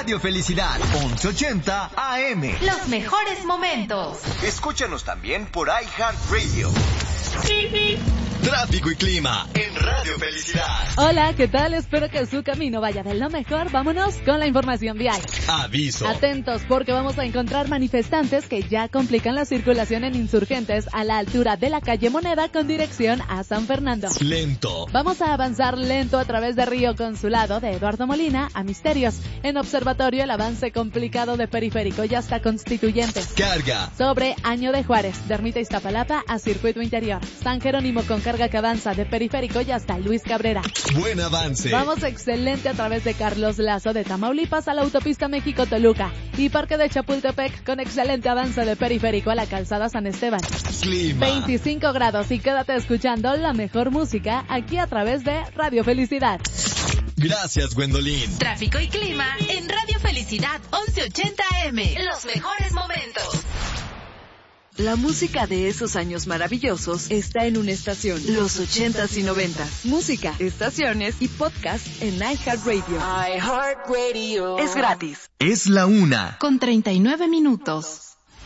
Radio Felicidad, 1180 AM. Los mejores momentos. Escúchanos también por iHeartRadio. Tráfico y clima en Radio Felicidad. Hola, ¿qué tal? Espero que su camino vaya de lo mejor. Vámonos con la información vial. Aviso. Atentos porque vamos a encontrar manifestantes que ya complican la circulación en Insurgentes a la altura de la calle Moneda con dirección a San Fernando. Lento. Vamos a avanzar lento a través de Río Consulado de Eduardo Molina a Misterios. En Observatorio el avance complicado de Periférico y hasta Constituyentes. Carga. Sobre Año de Juárez, de Ermita Iztapalapa a Circuito Interior. San Jerónimo con carga que avanza de Periférico y hasta Luis Cabrera. Buen avance. Vamos excelente a través de Carlos Lazo de Tamaulipas a la autopista México-Toluca y Parque de Chapultepec con excelente avance de Periférico a la calzada San Esteban. Clima. 25 grados y quédate escuchando la mejor música aquí a través de Radio Felicidad. Gracias, Gwendolyn. Tráfico y clima en Radio Felicidad 1180 AM. Los mejores momentos. La música de esos años maravillosos está en una estación, los 80s y 90s. Música, estaciones y podcast en iHeartRadio. iHeartRadio. Es gratis. Es la 1:39 minutos.